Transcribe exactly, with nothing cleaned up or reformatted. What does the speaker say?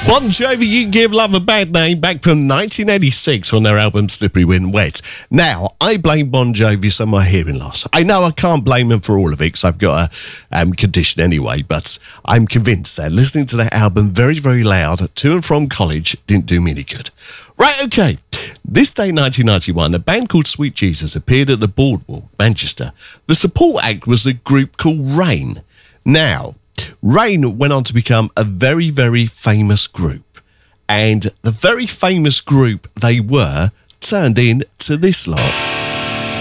Bon Jovi, You Give Love a Bad Name, back from nineteen eighty-six on their album Slippery When Wet. Now, I blame Bon Jovi for my hearing loss. I know I can't blame him for all of it because I've got a um, condition anyway, but I'm convinced that listening to that album very, very loud to and from college didn't do me any good. Right, okay. This day, nineteen ninety-one, a band called Sweet Jesus appeared at the Boardwalk, Manchester. The support act was a group called Rain. Now, Rain went on to become a very, very famous group. And the very famous group they were turned into this lot.